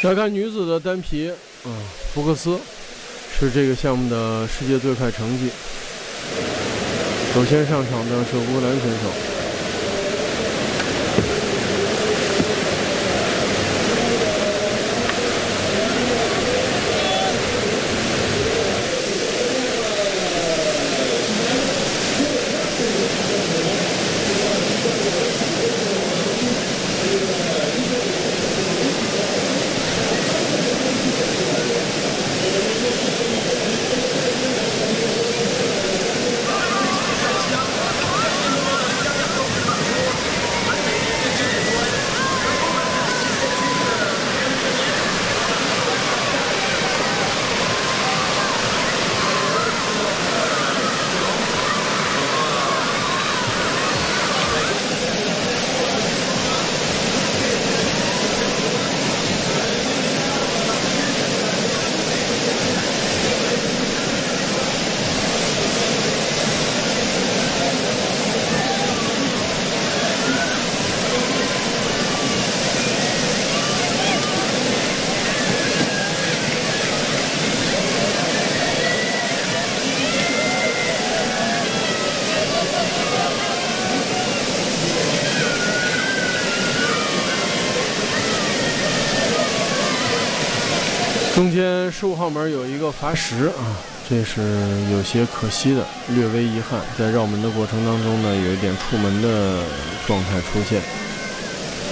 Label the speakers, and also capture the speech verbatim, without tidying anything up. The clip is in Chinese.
Speaker 1: 来看女子的单皮，嗯，福克斯是这个项目的世界最快成绩。首先上场的是乌克兰选手。中间十五号门有一个罚时啊，这是有些可惜的，略微遗憾，在绕门的过程当中呢，有一点触门的状态出现。